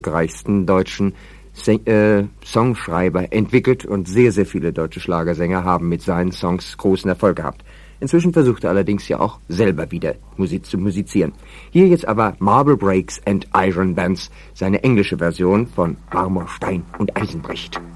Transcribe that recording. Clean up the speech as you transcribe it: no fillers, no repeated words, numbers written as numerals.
erfolgreichsten deutschen Songschreiber entwickelt und sehr, sehr viele deutsche Schlagersänger haben mit seinen Songs großen Erfolg gehabt. Inzwischen versucht er allerdings ja auch selber wieder Musik zu musizieren. Hier jetzt aber Marble Breaks and Iron Bands, seine englische Version von Marmor, Stein und Eisen bricht.